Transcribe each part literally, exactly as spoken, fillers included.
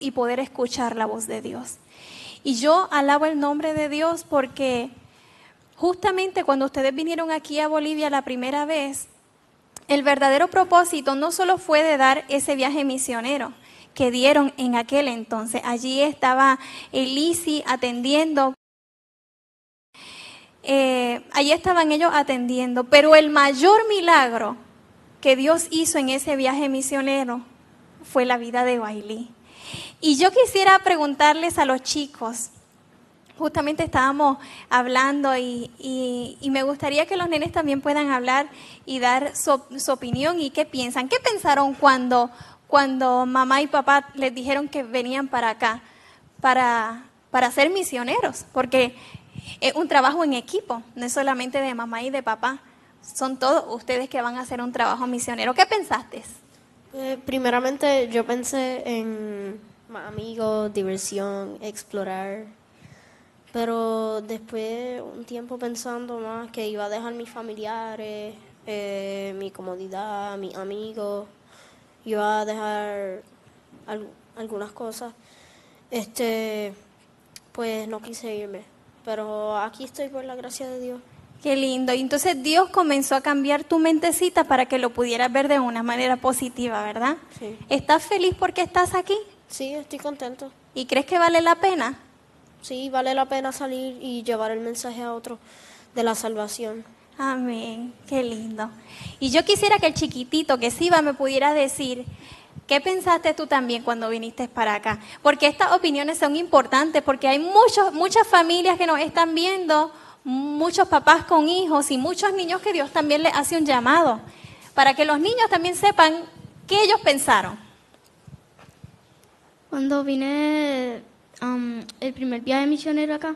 y poder escuchar la voz de Dios. Y yo alabo el nombre de Dios porque justamente cuando ustedes vinieron aquí a Bolivia la primera vez, el verdadero propósito no solo fue de dar ese viaje misionero que dieron en aquel entonces. Allí estaba Elisi atendiendo. Eh, allí estaban ellos atendiendo. Pero el mayor milagro que Dios hizo en ese viaje misionero fue la vida de Wailí. Y yo quisiera preguntarles a los chicos, justamente estábamos hablando y, y, y me gustaría que los nenes también puedan hablar y dar su, su opinión y qué piensan. ¿Qué pensaron cuando, cuando mamá y papá les dijeron que venían para acá para, para ser misioneros? Porque es un trabajo en equipo, no es solamente de mamá y de papá, son todos ustedes que van a hacer un trabajo misionero. ¿Qué pensaste? Eh, primeramente yo pensé en más amigos, diversión, explorar. Pero después, un tiempo pensando más que iba a dejar mis familiares, eh, mi comodidad, mis amigos, iba a dejar al, algunas cosas, este, pues no quise irme. Pero aquí estoy por la gracia de Dios. Qué lindo. Y entonces Dios comenzó a cambiar tu mentecita para que lo pudieras ver de una manera positiva, ¿verdad? Sí. ¿Estás feliz porque estás aquí? Sí, estoy contento. ¿Y crees que vale la pena? Sí, vale la pena salir y llevar el mensaje a otro de la salvación. Amén, qué lindo. Y yo quisiera que el chiquitito que sí va me pudiera decir, ¿qué pensaste tú también cuando viniste para acá? Porque estas opiniones son importantes, porque hay muchos, muchas familias que nos están viendo, muchos papás con hijos y muchos niños que Dios también les hace un llamado, para que los niños también sepan qué ellos pensaron. Cuando vine um, el primer viaje misionero acá,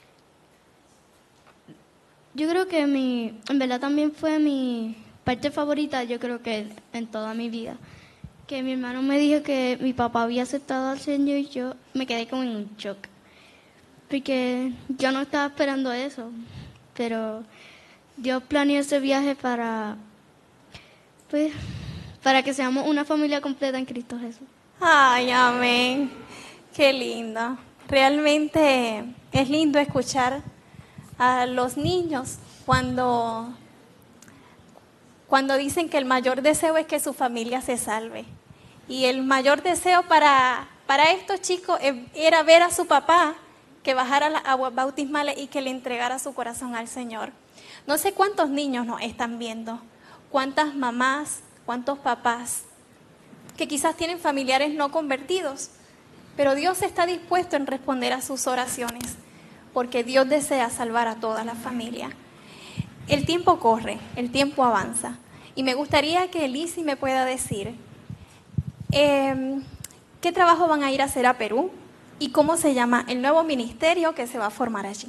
yo creo que mi, en verdad también fue mi parte favorita, yo creo que en toda mi vida. Que mi hermano me dijo que mi papá había aceptado al Señor y yo me quedé como en un shock. Porque yo no estaba esperando eso, pero Dios planeó ese viaje para, pues, para que seamos una familia completa en Cristo Jesús. Ay, amén. Qué lindo. Realmente es lindo escuchar a los niños cuando, cuando dicen que el mayor deseo es que su familia se salve. Y el mayor deseo para, para estos chicos era ver a su papá que bajara las aguas bautismales y que le entregara su corazón al Señor. No sé cuántos niños nos están viendo, cuántas mamás, cuántos papás que quizás tienen familiares no convertidos, pero Dios está dispuesto en responder a sus oraciones, porque Dios desea salvar a toda la familia. El tiempo corre, el tiempo avanza, y me gustaría que Elisi me pueda decir, eh, ¿qué trabajo van a ir a hacer a Perú? ¿Y cómo se llama el nuevo ministerio que se va a formar allí?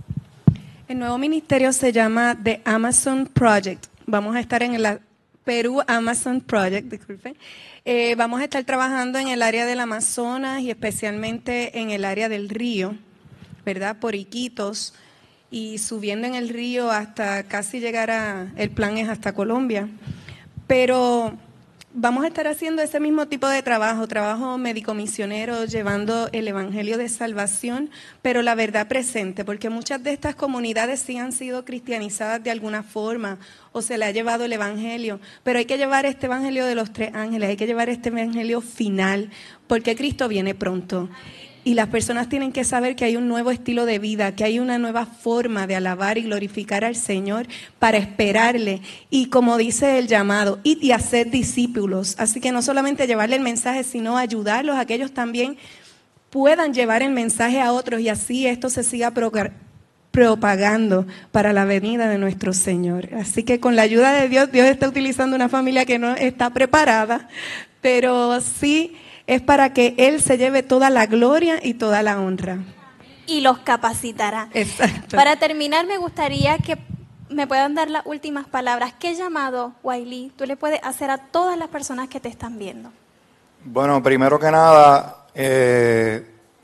El nuevo ministerio se llama The Amazon Project. Vamos a estar en el Perú Amazon Project, disculpe. Eh, vamos a estar trabajando en el área del Amazonas y especialmente en el área del río, ¿verdad? Por Iquitos y subiendo en el río hasta casi llegar a, el plan es hasta Colombia. Pero vamos a estar haciendo ese mismo tipo de trabajo, trabajo médico-misionero, llevando el evangelio de salvación, pero la verdad presente, porque muchas de estas comunidades sí han sido cristianizadas de alguna forma o se le ha llevado el evangelio, pero hay que llevar este evangelio de los tres ángeles, hay que llevar este evangelio final, porque Cristo viene pronto. Y las personas tienen que saber que hay un nuevo estilo de vida, que hay una nueva forma de alabar y glorificar al Señor para esperarle. Y como dice el llamado, id y hacer discípulos. Así que no solamente llevarle el mensaje, sino ayudarlos a que ellos también puedan llevar el mensaje a otros y así esto se siga propagando para la venida de nuestro Señor. Así que con la ayuda de Dios, Dios está utilizando una familia que no está preparada, pero sí es para que Él se lleve toda la gloria y toda la honra. Y los capacitará. Exacto. Para terminar, me gustaría que me puedan dar las últimas palabras. ¿Qué llamado, Wailí, tú le puedes hacer a todas las personas que te están viendo? Bueno, primero que nada, eh,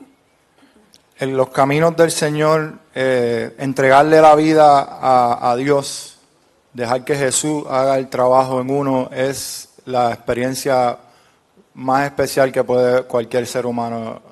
en los caminos del Señor, eh, entregarle la vida a, a Dios, dejar que Jesús haga el trabajo en uno, es la experiencia más especial que puede cualquier ser humano